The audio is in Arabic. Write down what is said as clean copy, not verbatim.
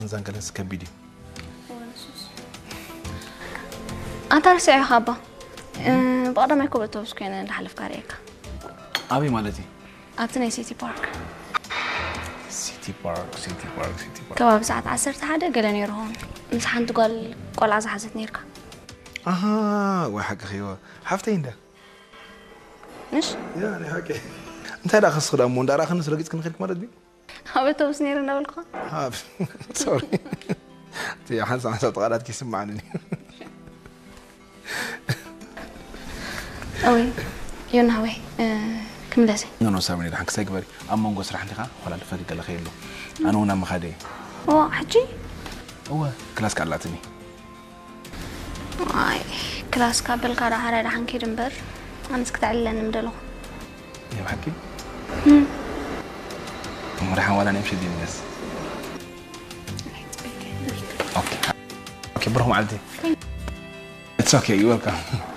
زنقلس كبيدي أنت رسعي خابة بقدر ما يكون بتوش كأن الحلف كاريكا أبي مالتي أبتني سيتي بارك سيتي بارك كباب ساعة 10 حدا قال نيرهون مسحان تقول قول عز حزت نيركا أها وحق خيوة حفتين ده مش يعني حكي أنت هذا خص خدام مون دارا خنس رقيت كن خيرك مرة دي بتوش نير نقولكم سوري تي حنس عن تقالات كيسم معني أوي ينهوي كم لازم نو سامي ده حنك سيكبري أما نقص راح نخا ولا الفريق اللي خيله أنا هنا مخدي حجي هو كلاس كارلاتني اي كلاس قبل قرا هذا راح نكير نبر انا سكت على نمدلو يا بحكي مرحبا ولا نمشي دي الناس اوكي برهم عندي اتس اوكي يو ويلكم